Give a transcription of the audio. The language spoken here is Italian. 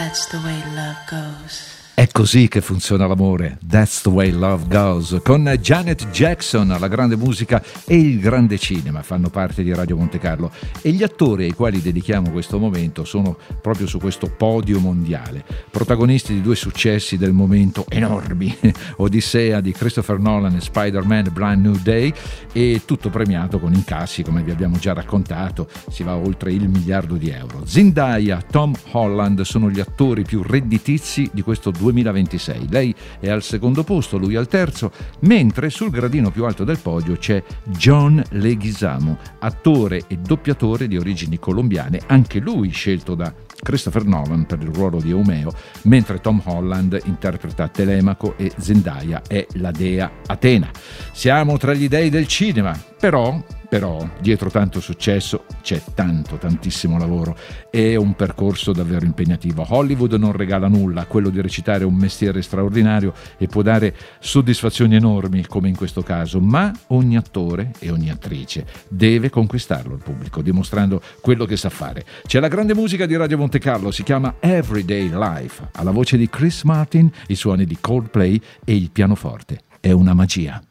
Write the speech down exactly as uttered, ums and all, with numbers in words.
That's the way love goes. È così che funziona l'amore. That's the way love goes. Con Janet Jackson, la grande musica e il grande cinema fanno parte di Radio Monte Carlo, e gli attori ai quali dedichiamo questo momento sono proprio su questo podio mondiale, protagonisti di due successi del momento enormi, Odissea di Christopher Nolan e Spider-Man Brand New Day, e tutto premiato con incassi, come vi abbiamo già raccontato, si va oltre il miliardo di euro. Zendaya, Tom Holland sono gli attori più redditizi di questo duemilaventisei. Lei è al secondo posto, lui al terzo, mentre sul gradino più alto del podio c'è John Leguizamo, attore e doppiatore di origini colombiane, anche lui scelto da Christopher Nolan per il ruolo di Eumeo, mentre Tom Holland interpreta Telemaco e Zendaya è la dea Atena. Siamo tra gli dei del cinema, però Però dietro tanto successo c'è tanto, tantissimo lavoro. È un percorso davvero impegnativo. Hollywood non regala nulla, quello di recitare è un mestiere straordinario e può dare soddisfazioni enormi, come in questo caso, ma ogni attore e ogni attrice deve conquistarlo il pubblico, dimostrando quello che sa fare. C'è la grande musica di Radio Monte Carlo, si chiama Everyday Life, alla voce di Chris Martin, i suoni di Coldplay e il pianoforte. È una magia.